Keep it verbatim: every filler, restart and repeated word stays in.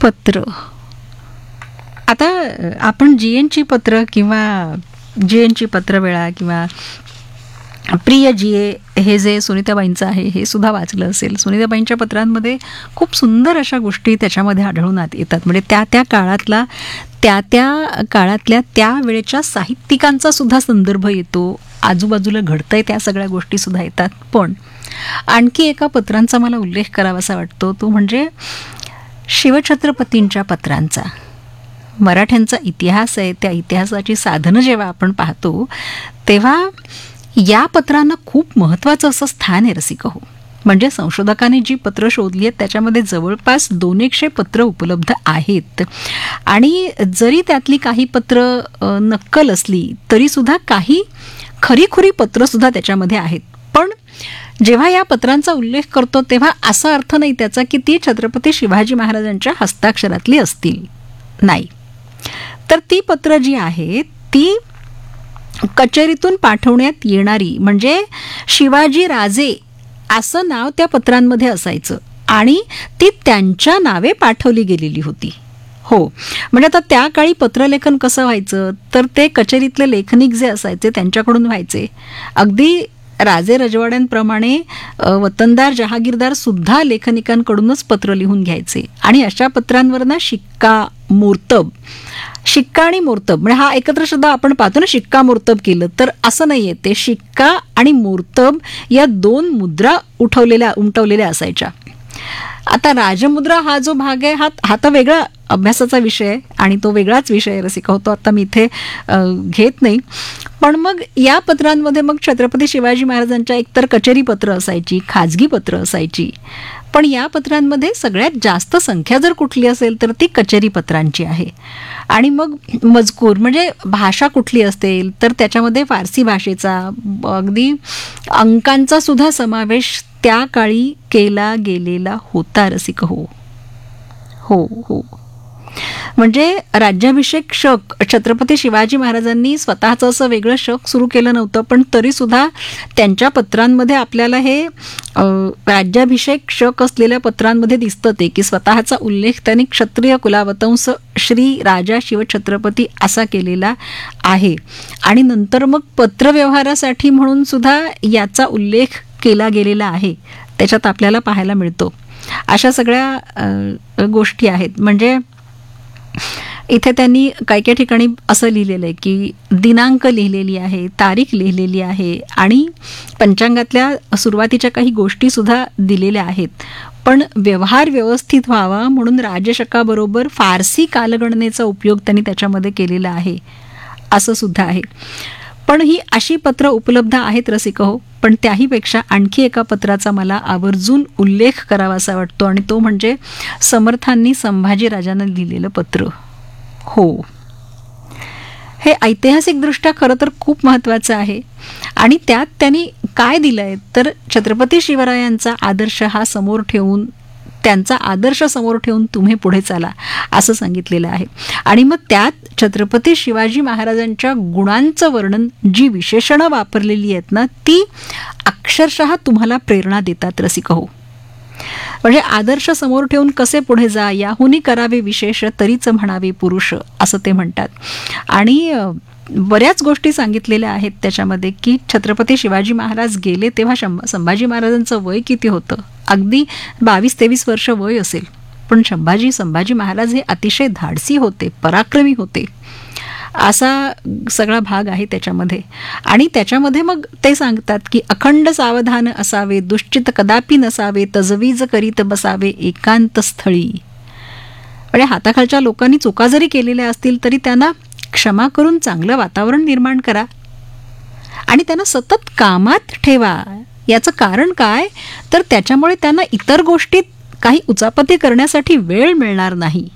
पत्र. आता आपण जी एनची पत्र किंवा जी एनची पत्रवेळा किंवा प्रिय जी ए हे जे सुनीताबाईंचं आहे हे सुद्धा वाचलं असेल. सुनीताबाईंच्या पत्रांमध्ये खूप सुंदर अशा गोष्टी त्याच्यामध्ये आढळून येतात. म्हणजे त्या त्या काळातला त्या त्या काळातल्या त्या वेळेच्या साहित्यिकांचा सुद्धा संदर्भ येतो. आजूबाजूला घडतंय त्या सगळ्या गोष्टी सुद्धा येतात. पण आणखी एका पत्रांचा मला उल्लेख करावासा वाटतो, तो म्हणजे शिवछत्रपतींच्या पत्रांचा. मराठ्यांचा इतिहास आहे, त्या इतिहासाची साधनं जेव्हा आपण पाहतो तेव्हा या पत्रांना खूप महत्त्वाचं असं स्थान आहे रसिक हो. म्हणजे संशोधकांनी जी पत्र शोधली आहेत त्याच्यामध्ये जवळपास दोन एकशे पत्र उपलब्ध आहेत. आणि जरी त्यातली काही पत्र नक्कल असली तरीसुद्धा काही खरीखुरी पत्रसुद्धा त्याच्यामध्ये आहेत. पण जेव्हा या पत्रांचा उल्लेख करतो तेव्हा असा अर्थ नाही त्याचा की ती छत्रपती शिवाजी महाराजांच्या हस्ताक्षरातली असतील, नाही. तर ती पत्र जी आहेत ती कचेरीतून पाठवण्यात येणारी, म्हणजे शिवाजी राजे असं नाव त्या पत्रांमध्ये असायचं आणि ती त्यांच्या नावे पाठवली गेलेली होती. हो, म्हणजे आता त्या काळी पत्रलेखन कसं व्हायचं तर ते कचेरीतले लेखनिक जे असायचे त्यांच्याकडून व्हायचे. अगदी राजे रजवाड्यांप्रमाणे वतनदार जहागीरदार सुद्धा लेखनिकांकडूनच पत्र लिहून घ्यायचे. आणि अशा पत्रांवर ना शिक्का मोर्तब, शिक्का आणि मोर्तब म्हणजे हा एकत्र शब्द आपण पाहतो ना, शिक्का मोर्तब केलं तर असं नाहीये. ते शिक्का आणि मोर्तब या दोन मुद्रा उठवलेल्या उमटवलेल्या असायच्या. आता राजमुद्रा हा जो भाग आहे हा हा तर वेगळा अभ्यासाचा विषय आहे आणि तो वेगळाच विषय रसिका होतो, आता मी इथे घेत नाही. पण मग या पत्रांमध्ये मग छत्रपती शिवाजी महाराजांच्या एकतर कचेरी पत्र असायची, खाजगी पत्र असायची. पण या पत्रांमध्ये सगळ्यात जास्त संख्या जर कुठली असेल तर ती कचेरी पत्रांची आहे. आणि मग मजकूर म्हणजे भाषा कुठली असेल तर त्याच्यामध्ये फारसी भाषेचा, अगदी अंकांचा सुद्धा समावेश त्या काळी केला गेलेला होता रसिक हो. हो हो म्हणजे राज्याभिषेक शक छत्रपती शिवाजी महाराजांनी स्वतःचं असं वेगळं शक सुरू केलं नव्हतं, पण तरीसुद्धा त्यांच्या पत्रांमध्ये आपल्याला हे राज्याभिषेक शक असलेल्या पत्रांमध्ये दिसतं ते की स्वतःचा उल्लेख त्यांनी क्षत्रिय कुलावतंस श्री राजा शिवछत्रपती असा केलेला आहे. आणि नंतर मग पत्रव्यवहारासाठी म्हणून सुद्धा याचा उल्लेख केला गेलेला आहे त्याच्यात आपल्याला पाहायला मिळतो. अशा सगळ्या गोष्टी आहेत. म्हणजे इथे त्यांनी काही काही ठिकाणी असं लिहिलेलं आहे की दिनांक लिहिलेली आहे, तारीख लिहिलेली आहे आणि पंचांगातल्या सुरुवातीच्या काही गोष्टी सुद्धा दिलेल्या आहेत. पण व्यवहार व्यवस्थित व्हावा म्हणून राजशकाबरोबर फारसी कालगणनेचा उपयोग त्यांनी त्याच्यामध्ये केलेला आहे असं सुद्धा आहे. पण ही अशी पत्र उपलब्ध आहेत रसिक हो. पण त्याहीपेक्षा आणखी एका पत्राचा मला आवर्जून उल्लेख करावासा वाटतो आणि तो म्हणजे समर्थांनी संभाजीराजांना लिहिलेलं पत्र. हो, हे ऐतिहासिकदृष्ट्या खरं तर खूप महत्त्वाचं आहे. आणि त्यात त्यांनी काय दिलंय तर छत्रपती शिवरायांचा आदर्श हा समोर ठेवून, त्यांचा आदर्श समोर ठेवून तुम्ही पुढे चाला असं सांगितलेलं आहे. आणि मग त्यात छत्रपती शिवाजी महाराजांच्या गुणांचं वर्णन, जी विशेषणं वापरलेली आहेत ना ती अक्षरशः तुम्हाला प्रेरणा देतात रसिक हो. म्हणजे आदर्श समोर ठेवून कसे पुढे जा, याहूनही करावे विशेष तरीच म्हणावे पुरुष असं ते म्हणतात. आणि बऱ्याच गोष्टी सांगितलेल्या आहेत त्याच्यामध्ये की छत्रपती शिवाजी महाराज गेले तेव्हा संभाजी महाराजांचं वय किती होतं, अगदी बावीस तेवीस वर्ष वय असेल. पण संभाजी संभाजी महाराज हे अतिशय धाडसी होते, पराक्रमी होते, असा सगळा भाग आहे त्याच्यामध्ये. आणि त्याच्यामध्ये मग ते सांगतात की अखंड सावधान असावे, दुश्चित कदापि नसावे, तजवीज करीत बसावे एकांत स्थळी. म्हणजे हाताखालच्या लोकांनी चुका जरी केलेल्या असतील तरी त्यांना क्षमा करून चांगलं वातावरण निर्माण करा आणि त्यांना सतत कामात ठेवा. याचं कारण काय तर त्याच्यामुळे त्यांना इतर गोष्टीत काही उचापती करण्यासाठी वेळ मिळणार नाही.